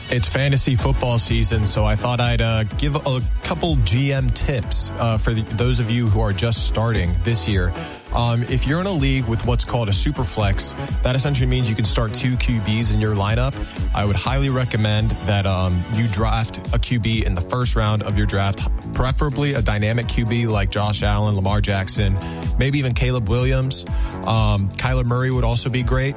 It's fantasy football season, so I thought I'd give a couple GM tips for those of you who are just starting this year. If you're in a league with what's called a super flex, that essentially means you can start 2 QBs in your lineup. I would highly recommend that you draft a QB in the first round of your draft, preferably a dynamic QB like Josh Allen, Lamar Jackson, maybe even Caleb Williams. Kyler Murray would also be great.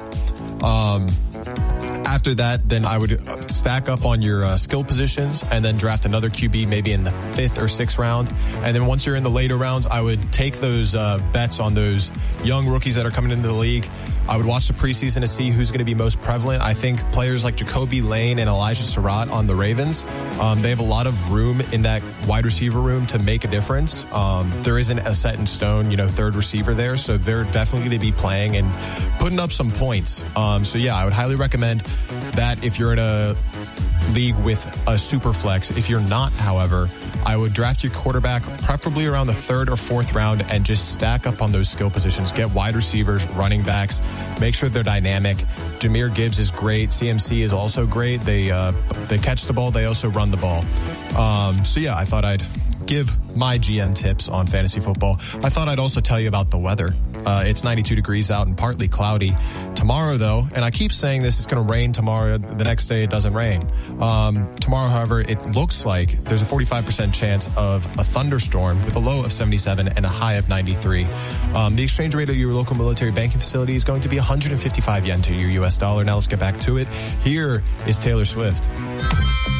After that, then I would stack up on your skill positions and then draft another QB maybe in the 5th or 6th round. And then once you're in the later rounds, I would take those bets on those young rookies that are coming into the league. I would watch the preseason to see who's going to be most prevalent. I think players like Jacoby Lane and Elijah Surratt on the Ravens, they have a lot of room in that wide receiver room to make a difference. There isn't a set in stone, third receiver there, so they're definitely going to be playing and putting up some points. So yeah, I would highly recommend that if you're in a league with a super flex. If you're not, however, I would draft your quarterback preferably around the 3rd or 4th round and just stack up on those skill positions. Get wide receivers, running backs, make sure they're dynamic. Jahmyr Gibbs is great. CMC is also great. They catch the ball. They also run the ball. So yeah, I thought I'd give my GM tips on fantasy football. I thought I'd also tell you about the weather. It's 92 degrees out and partly cloudy. Tomorrow, though, and I keep saying this, it's going to rain tomorrow. The next day, it doesn't rain. Tomorrow, however, it looks like there's a 45% chance of a thunderstorm with a low of 77 and a high of 93. The exchange rate of your local military banking facility is going to be 155 yen to your U.S. dollar. Now let's get back to it. Here is Taylor Swift.